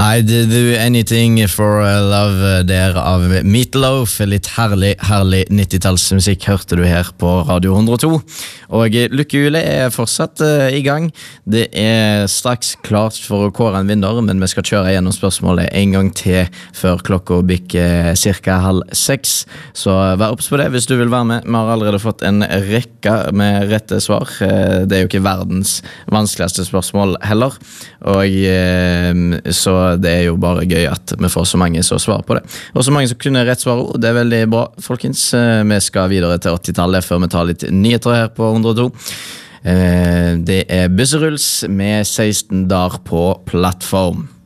I did do anything for love der av Meatloaf. Litt herlig 90-tallsmusikk hørte du her på Radio 102. Og lykkehjulet fortsatt i gang. Det straks klart for å kåre en vinner, men vi skal kjøre gjennom spørsmålet en gang til før klokka bikker cirka 5:30. Så vær obs på det hvis du vil være med. Vi har allerede fått en rekke med rette svar. Det jo ikke verdens vanskeligste spørsmål heller. Og så det jo bare gøy at vi får så mange som svarer på det. Og så mange som kunne rett svar. Det veldig bra, folkens. Vi skal videre til 80-tallet før vi tar litt nyheter her på 102. Det Busseruls med 16 dager på plattform.